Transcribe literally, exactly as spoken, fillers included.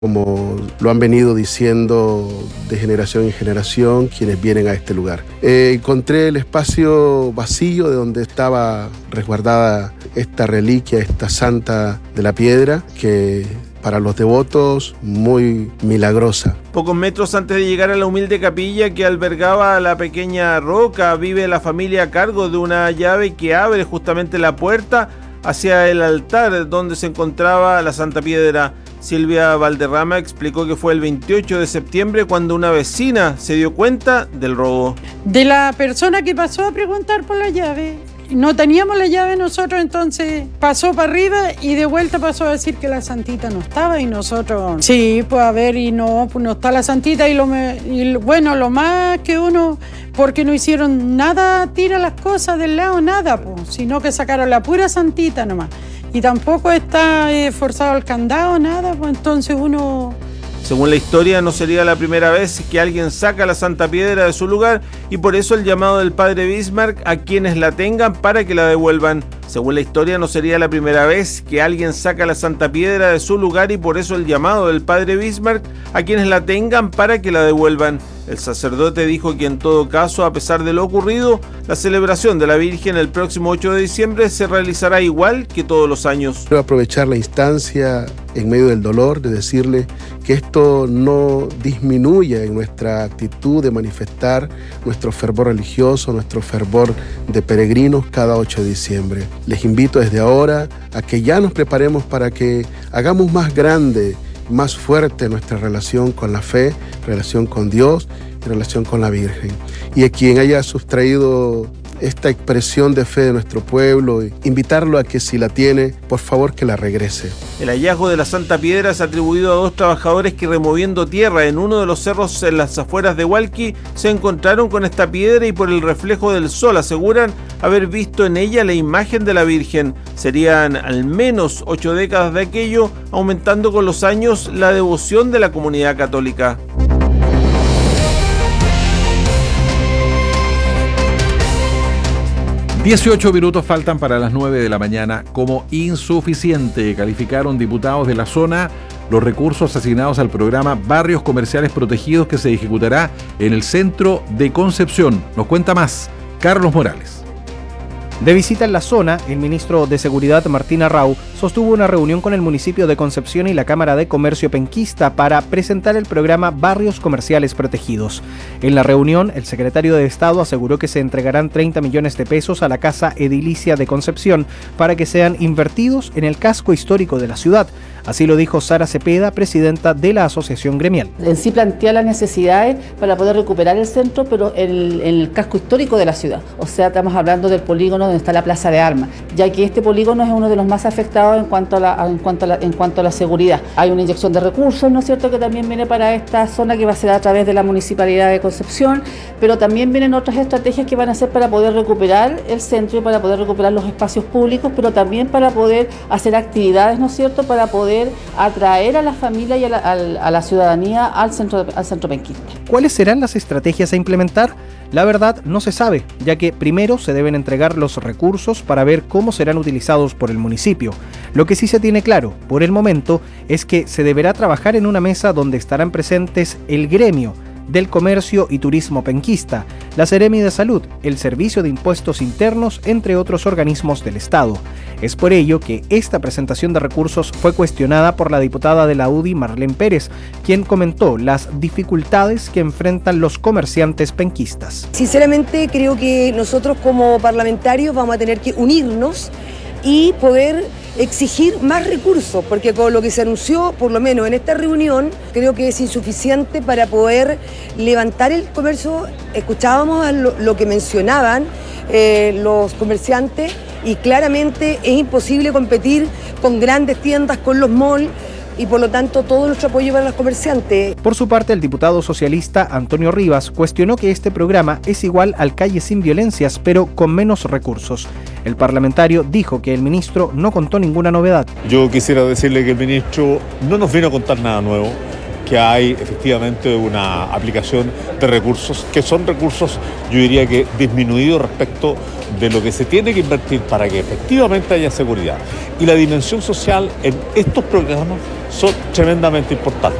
como lo han venido diciendo de generación en generación quienes vienen a este lugar. Eh, encontré el espacio vacío de donde estaba resguardada esta reliquia, esta santa de la piedra, que para los devotos muy milagrosa. Pocos metros antes de llegar a la humilde capilla que albergaba la pequeña roca, vive la familia a cargo de una llave que abre justamente la puerta hacia el altar donde se encontraba la Santa Piedra. Silvia Valderrama explicó que fue el veintiocho de septiembre cuando una vecina se dio cuenta del robo. De la persona que pasó a preguntar por la llave. No teníamos la llave nosotros, entonces pasó para arriba y de vuelta pasó a decir que la santita no estaba y nosotros... Sí, pues a ver, y no, pues no está la santita y, lo me, y bueno, lo más que uno... Porque no hicieron nada, tira las cosas del lado, nada, pues, sino que sacaron la pura santita nomás. Y tampoco está eh, forzado el candado, nada, pues entonces uno... Según la historia, no sería la primera vez que alguien saca la Santa Piedra de su lugar y por eso el llamado del padre Bismarck a quienes la tengan para que la devuelvan. Según la historia, no sería la primera vez que alguien saca la Santa Piedra de su lugar y por eso el llamado del padre Bismarck a quienes la tengan para que la devuelvan. El sacerdote dijo que en todo caso, a pesar de lo ocurrido, la celebración de la Virgen el próximo ocho de diciembre se realizará igual que todos los años. Quiero aprovechar la instancia en medio del dolor de decirle que esto no disminuya en nuestra actitud de manifestar nuestro fervor religioso, nuestro fervor de peregrinos cada ocho de diciembre. Les invito desde ahora a que ya nos preparemos para que hagamos más grande, más fuerte nuestra relación con la fe, relación con Dios y relación con la Virgen. Y a quien haya sustraído esta expresión de fe de nuestro pueblo, invitarlo a que si la tiene, por favor que la regrese. El hallazgo de la Santa Piedra es atribuido a dos trabajadores que removiendo tierra en uno de los cerros en las afueras de Hualqui se encontraron con esta piedra y por el reflejo del sol aseguran haber visto en ella la imagen de la Virgen. Serían al menos ocho décadas de aquello, aumentando con los años la devoción de la comunidad católica. dieciocho minutos faltan para las nueve de la mañana. Como insuficiente calificaron diputados de la zona los recursos asignados al programa Barrios Comerciales Protegidos que se ejecutará en el centro de Concepción. Nos cuenta más Carlos Morales. De visita en la zona, el ministro de Seguridad Martín Arrau sostuvo una reunión con el municipio de Concepción y la Cámara de Comercio Penquista para presentar el programa Barrios Comerciales Protegidos. En la reunión, el secretario de Estado aseguró que se entregarán treinta millones de pesos a la Casa Edilicia de Concepción para que sean invertidos en el casco histórico de la ciudad. Así lo dijo Sara Cepeda, presidenta de la Asociación Gremial. En sí plantea las necesidades para poder recuperar el centro, pero en el, en el casco histórico de la ciudad. O sea, estamos hablando del polígono donde está la Plaza de Armas, ya que este polígono es uno de los más afectados en cuanto a la, en cuanto a la, en cuanto a la seguridad. Hay una inyección de recursos, ¿no es cierto?, que también viene para esta zona, que va a ser a través de la Municipalidad de Concepción, pero también vienen otras estrategias que van a ser para poder recuperar el centro y para poder recuperar los espacios públicos, pero también para poder hacer actividades, ¿no es cierto?, para poder atraer a la familia y a la, a a la ciudadanía al centro, al centro penquista. ¿Cuáles serán las estrategias a implementar? La verdad no se sabe, ya que primero se deben entregar los recursos para ver cómo serán utilizados por el municipio. Lo que sí se tiene claro, por el momento, es que se deberá trabajar en una mesa donde estarán presentes el gremio del Comercio y Turismo Penquista, la Seremi de Salud, el Servicio de Impuestos Internos, entre otros organismos del Estado. Es por ello que esta presentación de recursos fue cuestionada por la diputada de la U D I, Marlene Pérez, quien comentó las dificultades que enfrentan los comerciantes penquistas. Sinceramente creo que nosotros como parlamentarios vamos a tener que unirnos y poder exigir más recursos, porque con lo que se anunció, por lo menos en esta reunión, creo que es insuficiente para poder levantar el comercio. Escuchábamos lo, lo que mencionaban eh, los comerciantes y claramente es imposible competir con grandes tiendas, con los malls, y por lo tanto todo nuestro apoyo para los comerciantes. Por su parte, el diputado socialista Antonio Rivas cuestionó que este programa es igual al Calle Sin Violencias, pero con menos recursos. El parlamentario dijo que el ministro no contó ninguna novedad. Yo quisiera decirle que el ministro no nos vino a contar nada nuevo, que hay efectivamente una aplicación de recursos que son recursos, yo diría que disminuidos respecto de lo que se tiene que invertir para que efectivamente haya seguridad. Y la dimensión social en estos programas son tremendamente importantes.